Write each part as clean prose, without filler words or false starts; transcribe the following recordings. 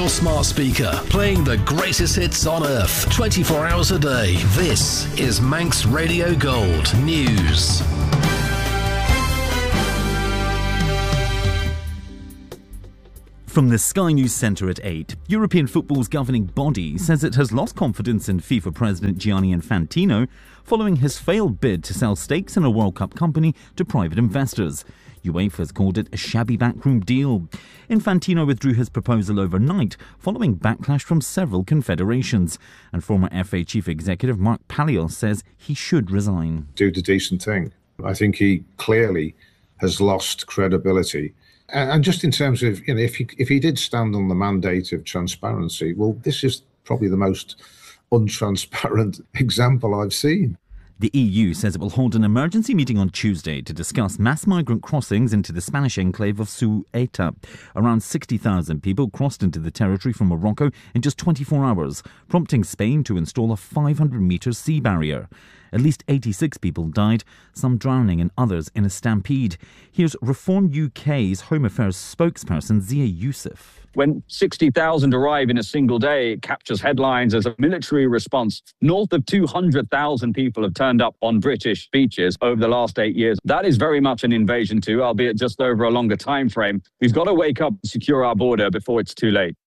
your smart speaker, playing the greatest hits on earth, 24 hours a day. This is Manx Radio Gold News. From the Sky News Centre at 8, European football's governing body says it has lost confidence in FIFA President Gianni Infantino following his failed bid to sell stakes in a World Cup company to private investors. UEFA has called it a shabby backroom deal. Infantino withdrew his proposal overnight following backlash from several confederations. And former FA Chief Executive Mark Palios says he should resign. Do the decent thing. I think he clearly has lost credibility. And just in terms of, if he did stand on the mandate of transparency, well, this is probably the most untransparent example I've seen. The EU says it will hold an emergency meeting on Tuesday to discuss mass migrant crossings into the Spanish enclave of Ceuta. Around 60,000 people crossed into the territory from Morocco in just 24 hours, prompting Spain to install a 500-metre sea barrier. At least 86 people died, some drowning and others in a stampede. Here's Reform UK's Home Affairs spokesperson Zia Youssef. When 60,000 arrive in a single day, it captures headlines as a military response. North of 200,000 people have turned up on British beaches over the last 8 years. That is very much an invasion too, albeit just over a longer time frame. We've got to wake up and secure our border before it's too late.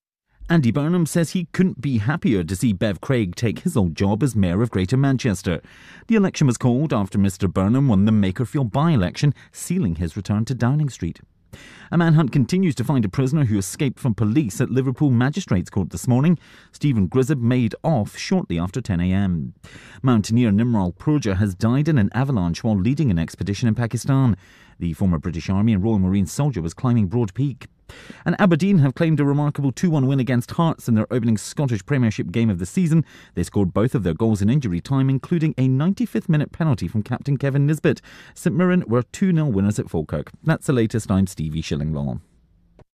Andy Burnham says he couldn't be happier to see Bev Craig take his old job as Mayor of Greater Manchester. The election was called after Mr Burnham won the Makerfield by-election, sealing his return to Downing Street. A manhunt continues to find a prisoner who escaped from police at Liverpool Magistrates Court this morning. Stephen Grizzab made off shortly after 10 a.m. Mountaineer Nimral Purja has died in an avalanche while leading an expedition in Pakistan. The former British Army and Royal Marine soldier was climbing Broad Peak. And Aberdeen have claimed a remarkable 2-1 win against Hearts in their opening Scottish Premiership game of the season. They scored both of their goals in injury time, including a 95th minute penalty from captain Kevin Nisbet. St Mirren were 2-0 winners at Falkirk. That's the latest. I'm Stevie Shillinglaw.